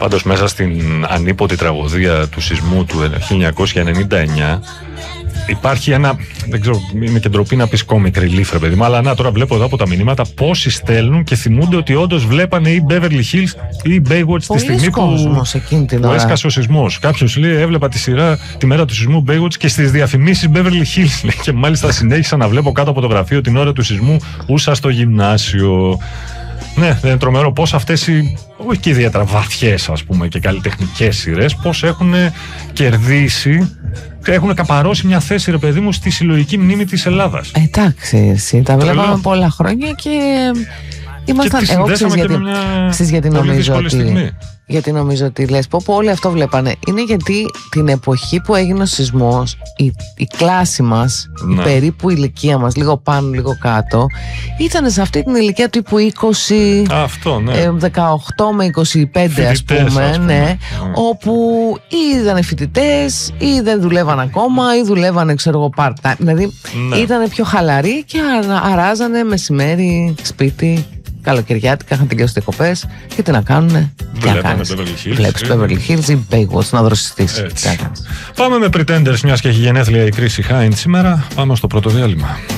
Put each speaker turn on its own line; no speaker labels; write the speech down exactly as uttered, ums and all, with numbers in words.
Πάντως μέσα στην ανίποτη τραγωδία του σεισμού του χίλια εννιακόσια ενενήντα εννιά υπάρχει ένα, δεν ξέρω, είναι και ντροπή να πεις comic relief, ρε παιδί μου, αλλά να, τώρα βλέπω εδώ από τα μηνύματα πόσοι στέλνουν και θυμούνται ότι όντως βλέπανε ή Beverly Hills ή Baywatch τη στιγμή που, που έσκασε ο σεισμός. Κάποιος λέει έβλεπα τη σειρά τη μέρα του σεισμού Baywatch και στις διαφημίσεις Beverly Hills, και μάλιστα συνέχισα να βλέπω κάτω από το γραφείο την ώρα του σεισμού ούσα στο γυμνάσιο. Ναι, είναι τρομερό πώς αυτές οι, όχι και ιδιαίτερα βαθιές ας πούμε και καλλιτεχνικές σειρές, πώς έχουν κερδίσει, έχουν καπαρώσει μια θέση, ρε παιδί μου, στη συλλογική μνήμη της Ελλάδας.
Εντάξει, εσύ τα βλέπαμε πολλά χρόνια και ήμασταν. Εγώ ξέρεις γιατί, μια... γιατί νομίζω ότι. Γιατί νομίζω ότι λες πω πω όλοι αυτό βλέπανε. Είναι γιατί την εποχή που έγινε ο σεισμός, η, η κλάση μας, ναι. η περίπου ηλικία μας, λίγο πάνω λίγο κάτω, ήταν σε αυτή την ηλικία τύπου είκοσι,
αυτό, ναι.
ε, δεκαοκτώ με είκοσι πέντε ας πούμε, ας πούμε. Ναι, mm. όπου ή ήταν φοιτητές ή δεν δουλεύαν ακόμα ή δουλεύανε ξέρω εγώ part-time. Δηλαδή ναι. ήταν πιο χαλαροί και αράζανε μεσημέρι σπίτι. Καλοκαιριάτικα, είχαν τελειώσει διακοπές και τι να κάνουνε. Τι να κάνεις. Βλέπεις Beverly Hills ή Baywatch να δροσιστείς.
Πάμε με Pretenders, μιας και έχει γενέθλια η Chrissy Hynde σήμερα. Πάμε στο πρώτο διάλειμμα.